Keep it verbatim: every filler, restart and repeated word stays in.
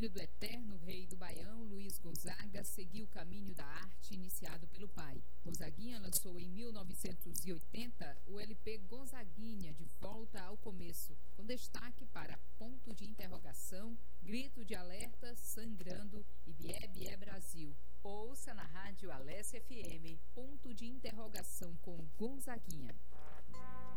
filho do eterno rei do Baião, Luiz Gonzaga, seguiu o caminho da arte iniciado pelo pai. Gonzaguinha lançou em mil novecentos e oitenta o L P Gonzaguinha, de volta ao começo, com destaque para Ponto de Interrogação, Grito de Alerta, Sangrando e Bié Bié Brasil. Ouça na rádio Alesse F M, Ponto de Interrogação com Gonzaguinha.